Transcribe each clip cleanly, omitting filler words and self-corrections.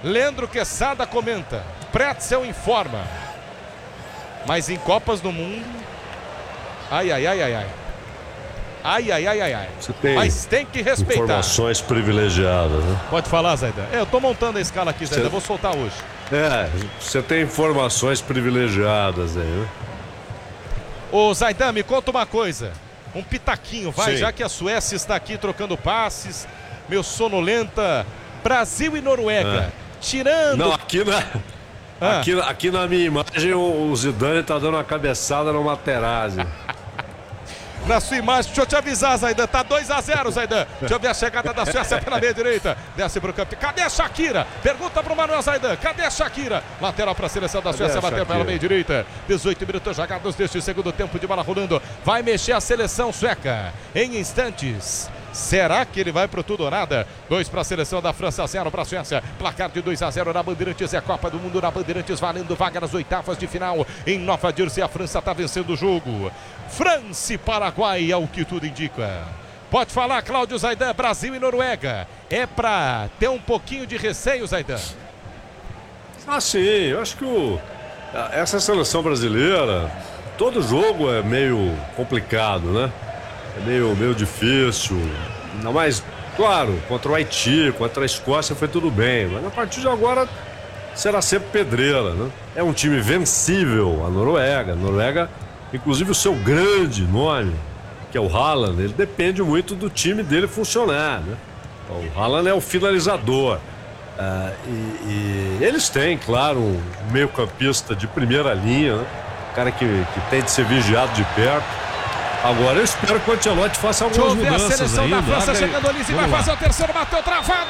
Leandro Quesada comenta. Pretzel informa. Mas em Copas do Mundo... Ai. Você tem Mas tem que respeitar. informações privilegiadas, né? Pode falar, Zaidan. Eu tô montando a escala aqui, Zaidan. Vou soltar hoje. Você tem informações privilegiadas aí, né? Ô, Zaidan, me conta uma coisa. Um pitaquinho, vai, Sim. já que a Suécia está aqui trocando passes. Meu sonolenta. Brasil e Noruega. Tirando... Não, aqui na minha imagem o Zidane tá dando uma cabeçada no Materazzi. Na sua imagem, deixa eu te avisar, Zaidan, tá 2-0, Zaidan. Deixa eu ver a chegada da Suécia pela meia direita. Desce pro campo. Cadê a Shakira? Pergunta pro Manuel Zaidan. Cadê a Shakira? Lateral pra seleção da Suécia, bateu pela meia direita. 18 minutos jogados deste segundo tempo de bola rolando. Vai mexer a seleção sueca em instantes. Será que ele vai pro tudo ou nada? 2 para a seleção da França, 0 para a Suécia. Placar de 2-0 na Bandeirantes. É Copa do Mundo na Bandeirantes, valendo vaga nas oitavas de final. Em Nova Jersey, a França está vencendo o jogo. França e Paraguai, é o que tudo indica. Pode falar, Cláudio Zaidan. Brasil e Noruega. É para ter um pouquinho de receio, Zaidan? Sim, eu acho que essa seleção brasileira, todo jogo é meio complicado, né? É meio difícil. Ainda mais, claro, contra o Haiti, contra a Escócia foi tudo bem. Mas a partir de agora será sempre pedreira, né? É um time vencível, a Noruega. A Noruega, inclusive o seu grande nome, que é o Haaland, ele depende muito do time dele funcionar, né? O Haaland é o finalizador. E eles têm, claro, um meio-campista de primeira linha, né? Um cara que tem de ser vigiado de perto. Agora eu espero que o Ancelotti faça algumas mudanças. A seleção da França chegando ali, vai fazer o terceiro, bateu travado!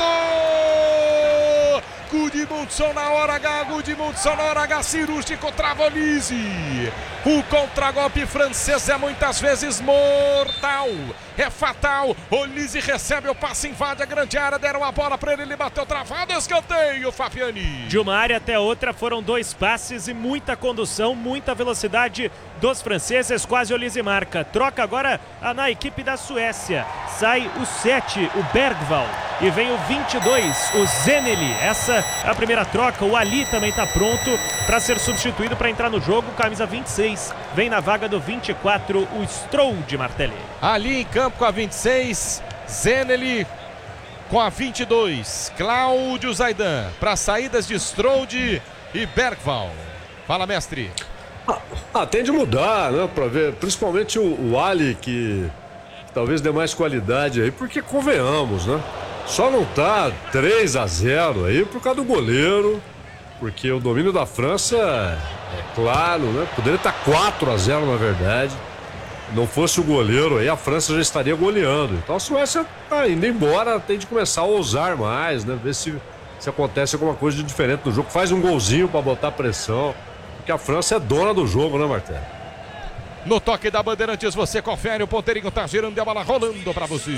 Gudmundsson na hora H, Gudmundsson na hora H, cirúrgico, trava Olise. O contragolpe francês é muitas vezes mortal, é fatal. Olise recebe o passe, invade a grande área, deram a bola para ele, ele bateu travado, escanteio, Fabiani. De uma área até outra foram 2 passes e muita condução, muita velocidade dos franceses, quase Olise marca. Troca agora na equipe da Suécia. Sai o 7, o Bergvall, e vem o 22, o Zeneli. Essa é a primeira troca. O Ali também está pronto para ser substituído para entrar no jogo. Camisa 26 vem na vaga do 24, o Strode Martelli. Ali em campo com a 26, Zeneli com a 22, Cláudio Zaidan para saídas de Strode e Bergvall. Fala, mestre. Tem de mudar, né? Para ver, principalmente o Ali, que talvez dê mais qualidade aí, porque convenhamos, né? Só não tá 3-0 aí por causa do goleiro, porque o domínio da França é claro, né? Poderia estar 4-0 na verdade. Não fosse o goleiro aí, a França já estaria goleando. Então a Suécia tá indo embora, tem de começar a ousar mais, né? Ver se acontece alguma coisa de diferente no jogo. Faz um golzinho para botar pressão, porque a França é dona do jogo, né, Martelo? No toque da Bandeirantes você confere, o ponteirinho tá girando e a bola rolando para você.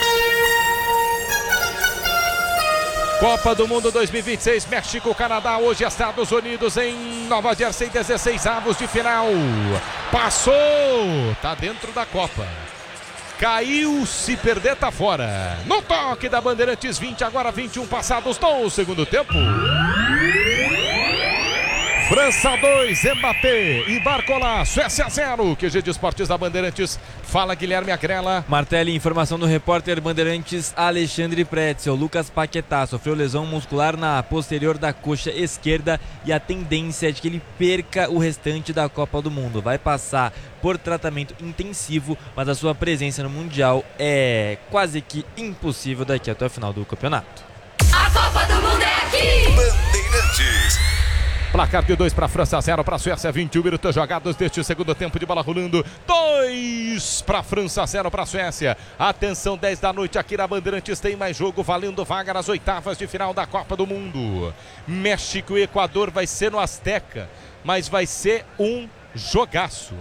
Copa do Mundo 2026, México, Canadá, hoje Estados Unidos em Nova Jersey, 16avos de final. Passou, tá dentro da Copa. Caiu, se perder tá fora. No toque da Bandeirantes, 20, agora 21 passados no segundo tempo. França 2, Mbappé e Barcola, Suécia 0. QG de Esportes da Bandeirantes. Fala, Guilherme Agrela. Martelli, informação do repórter Bandeirantes Alexandre Pretzel. Lucas Paquetá sofreu lesão muscular na posterior da coxa esquerda e a tendência é de que ele perca o restante da Copa do Mundo. Vai passar por tratamento intensivo, mas a sua presença no Mundial é quase que impossível daqui até o final do campeonato. A Copa do Mundo é aqui! Bandeirantes. Placar de 2 para a França, 0 para a Suécia, 21 minutos jogados deste segundo tempo de bola rolando. 2 para a França, 0 para a Suécia. Atenção, 10 da noite aqui na Bandeirantes, tem mais jogo valendo vaga nas oitavas de final da Copa do Mundo. México e Equador vai ser no Azteca, mas vai ser um jogaço.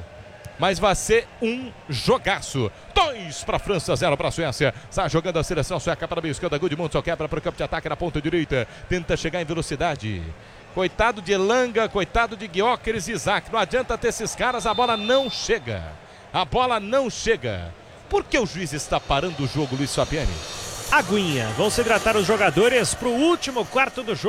2 para a França, 0 para a Suécia. Está jogando a seleção sueca para a meia esquerda. Gudmundsson quebra para o campo de ataque na ponta direita. Tenta chegar em velocidade. Coitado de Elanga, coitado de Gyökeres e Isaac. Não adianta ter esses caras, a bola não chega. Por que o juiz está parando o jogo, Luiz Fabiani? Aguinha. Vão se hidratar os jogadores para o último quarto do jogo.